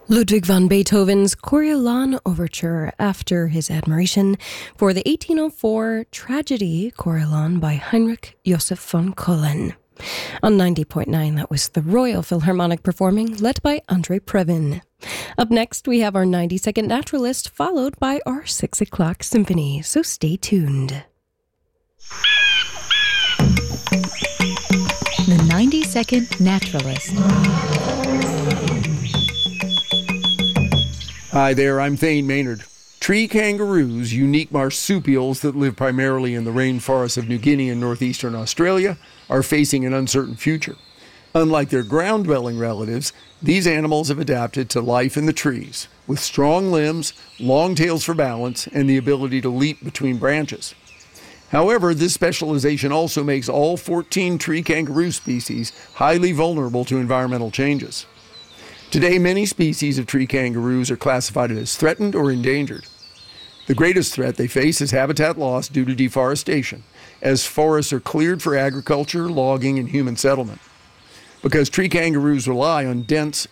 Ludwig van Beethoven's Coriolan Overture after his admiration for the 1804 tragedy Coriolan by Heinrich Joseph von Collin. On 90.9, that was the Royal Philharmonic performing, led by Andre Previn. Up next, we have our 90-second Naturalist, followed by our 6 o'clock symphony, so stay tuned. The 90-second Naturalist. Hi there, I'm Thane Maynard. Tree kangaroos, unique marsupials that live primarily in the rainforests of New Guinea and northeastern Australia, are facing an uncertain future. Unlike their ground-dwelling relatives, these animals have adapted to life in the trees, with strong limbs, long tails for balance, and the ability to leap between branches. However, this specialization also makes all 14 tree kangaroo species highly vulnerable to environmental changes. Today, many species of tree kangaroos are classified as threatened or endangered. The greatest threat they face is habitat loss due to deforestation, as forests are cleared for agriculture, logging, and human settlement. Because tree kangaroos rely on dense,